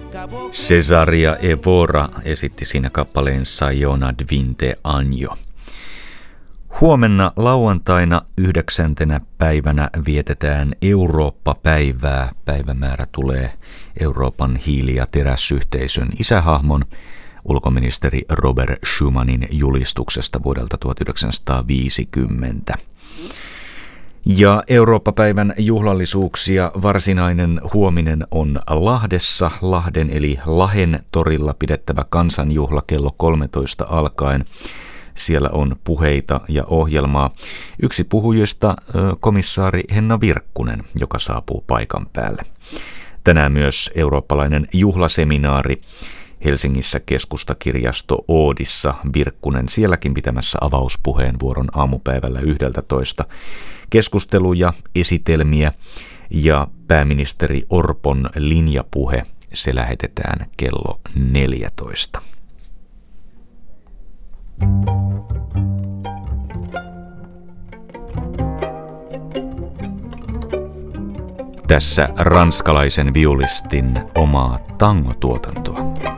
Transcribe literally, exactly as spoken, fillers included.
Cesaria Evora esitti siinä kappaleen Sayona Dvinte Anjo. Huomenna lauantaina yhdeksäntenä päivänä vietetään Eurooppa-päivää. Päivämäärä tulee Euroopan hiili- ja teräsyhteisön isähahmon ulkoministeri Robert Schumanin julistuksesta vuodelta tuhatyhdeksänsataaviisikymmentä. Ja Eurooppa-päivän juhlallisuuksia varsinainen huominen on Lahdessa. Lahden eli Lahen torilla pidettävä kansanjuhla kello kolmetoista alkaen. Siellä on puheita ja ohjelmaa. Yksi puhujista komissaari Henna Virkkunen, joka saapuu paikan päälle. Tänään myös eurooppalainen juhlaseminaari Helsingissä keskustakirjasto Oodissa. Virkkunen sielläkin pitämässä avauspuheenvuoron aamupäivällä yhdeltä toista. Keskusteluja, esitelmiä ja pääministeri Orpon linjapuhe, se lähetetään kello neljätoista. Tässä ranskalaisen viulistin omaa tangotuotantoa.